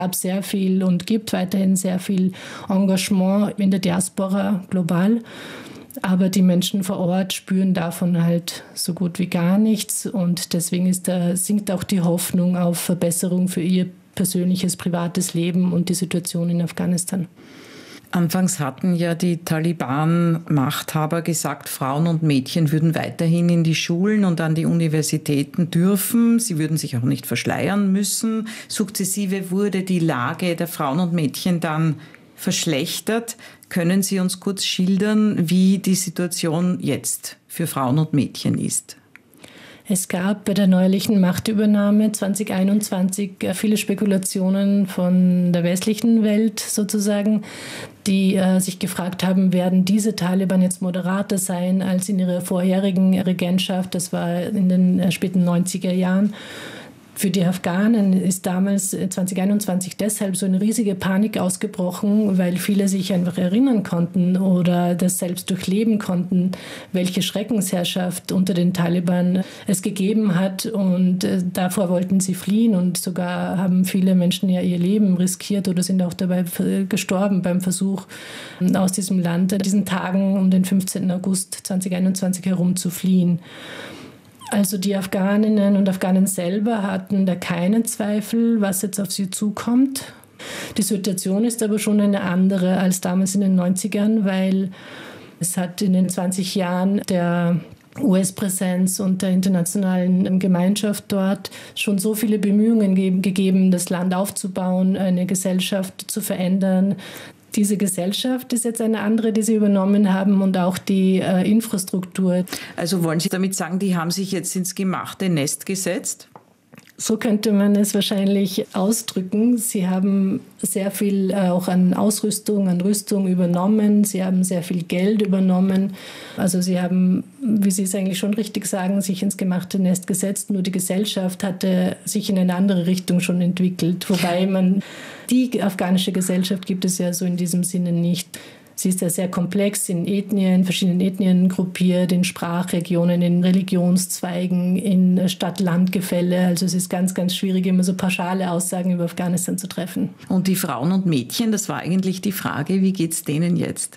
gab sehr viel und gibt weiterhin sehr viel Engagement in der Diaspora global. Aber die Menschen vor Ort spüren davon halt so gut wie gar nichts. Und deswegen sinkt auch die Hoffnung auf Verbesserung für ihr persönliches, privates Leben und die Situation in Afghanistan. Anfangs hatten ja die Taliban-Machthaber gesagt, Frauen und Mädchen würden weiterhin in die Schulen und an die Universitäten dürfen. Sie würden sich auch nicht verschleiern müssen. Sukzessive wurde die Lage der Frauen und Mädchen dann verschlechtert. Können Sie uns kurz schildern, wie die Situation jetzt für Frauen und Mädchen ist? Es gab bei der neuerlichen Machtübernahme 2021 viele Spekulationen von der westlichen Welt sozusagen, die sich gefragt haben, werden diese Taliban jetzt moderater sein als in ihrer vorherigen Regentschaft? Das war in den späten 90er Jahren. Für die Afghanen ist damals 2021 deshalb so eine riesige Panik ausgebrochen, weil viele sich einfach erinnern konnten oder das selbst durchleben konnten, welche Schreckensherrschaft unter den Taliban es gegeben hat. Und davor wollten sie fliehen und sogar haben viele Menschen ja ihr Leben riskiert oder sind auch dabei gestorben beim Versuch, aus diesem Land an diesen Tagen um den 15. August 2021 herum zu fliehen. Also die Afghaninnen und Afghanen selber hatten da keinen Zweifel, was jetzt auf sie zukommt. Die Situation ist aber schon eine andere als damals in den 90ern, weil es hat in den 20 Jahren der US-Präsenz und der internationalen Gemeinschaft dort schon so viele Bemühungen gegeben, das Land aufzubauen, eine Gesellschaft zu verändern. Diese Gesellschaft ist jetzt eine andere, die sie übernommen haben und auch die Infrastruktur. Also wollen Sie damit sagen, die haben sich jetzt ins gemachte Nest gesetzt? So könnte man es wahrscheinlich ausdrücken. Sie haben sehr viel auch an Ausrüstung, an Rüstung übernommen. Sie haben sehr viel Geld übernommen. Also sie haben, wie Sie es eigentlich schon richtig sagen, sich ins gemachte Nest gesetzt. Nur die Gesellschaft hatte sich in eine andere Richtung schon entwickelt. Wobei die afghanische Gesellschaft gibt es ja so in diesem Sinne nicht. Sie ist ja sehr komplex in Ethnien, verschiedenen Ethnien gruppiert, in Sprachregionen, in Religionszweigen, in Stadt-Land-Gefälle. Also es ist ganz, ganz schwierig, immer so pauschale Aussagen über Afghanistan zu treffen. Und die Frauen und Mädchen, das war eigentlich die Frage, wie geht es denen jetzt?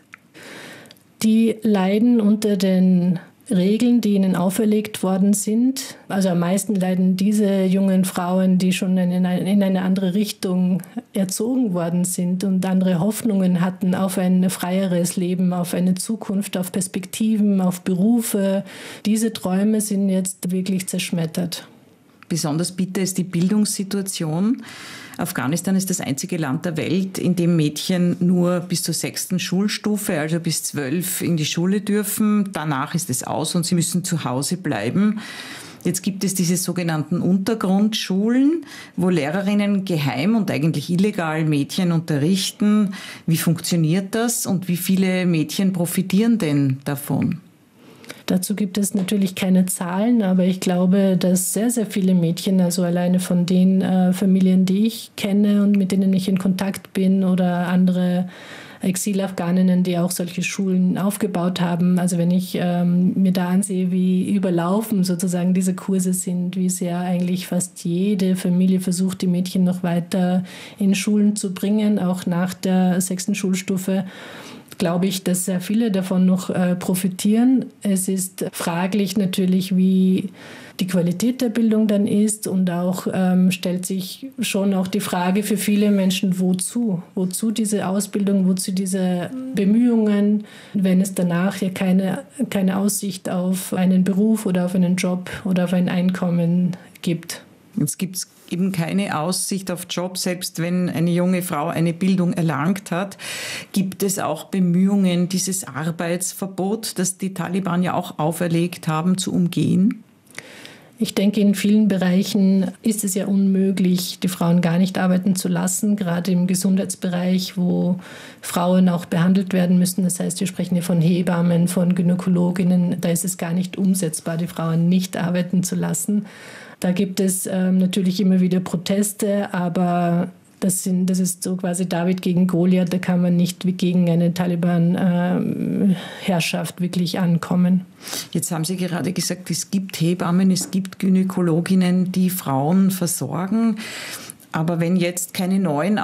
Die leiden unter den Regeln, die ihnen auferlegt worden sind. Also am meisten leiden diese jungen Frauen, die schon in eine andere Richtung erzogen worden sind und andere Hoffnungen hatten auf ein freieres Leben, auf eine Zukunft, auf Perspektiven, auf Berufe. Diese Träume sind jetzt wirklich zerschmettert. Besonders bitter ist die Bildungssituation. Afghanistan ist das einzige Land der Welt, in dem Mädchen nur bis zur 6. Schulstufe, also bis 12, in die Schule dürfen. Danach ist es aus und sie müssen zu Hause bleiben. Jetzt gibt es diese sogenannten Untergrundschulen, wo Lehrerinnen geheim und eigentlich illegal Mädchen unterrichten. Wie funktioniert das und wie viele Mädchen profitieren denn davon? Dazu gibt es natürlich keine Zahlen, aber ich glaube, dass sehr, sehr viele Mädchen, also alleine von den Familien, die ich kenne und mit denen ich in Kontakt bin oder andere Exil-Afghaninnen, die auch solche Schulen aufgebaut haben. Also wenn ich mir da ansehe, wie überlaufen sozusagen diese Kurse sind, wie sehr eigentlich fast jede Familie versucht, die Mädchen noch weiter in Schulen zu bringen, auch nach der 6. Schulstufe, glaube ich, dass sehr viele davon noch profitieren. Es ist fraglich natürlich, wie die Qualität der Bildung dann ist und auch stellt sich schon auch die Frage für viele Menschen, wozu? Wozu diese Ausbildung, wozu diese Bemühungen, wenn es danach ja keine Aussicht auf einen Beruf oder auf einen Job oder auf ein Einkommen gibt. Jetzt gibt es eben keine Aussicht auf Job, selbst wenn eine junge Frau eine Bildung erlangt hat. Gibt es auch Bemühungen, dieses Arbeitsverbot, das die Taliban ja auch auferlegt haben, zu umgehen? Ich denke, in vielen Bereichen ist es ja unmöglich, die Frauen gar nicht arbeiten zu lassen, gerade im Gesundheitsbereich, wo Frauen auch behandelt werden müssen. Das heißt, wir sprechen hier von Hebammen, von Gynäkologinnen. Da ist es gar nicht umsetzbar, die Frauen nicht arbeiten zu lassen. Da gibt es natürlich immer wieder Proteste, aber das ist so quasi David gegen Goliath. Da kann man nicht gegen eine Taliban-Herrschaft wirklich ankommen. Jetzt haben Sie gerade gesagt, es gibt Hebammen, es gibt Gynäkologinnen, die Frauen versorgen. Aber wenn jetzt keine neuen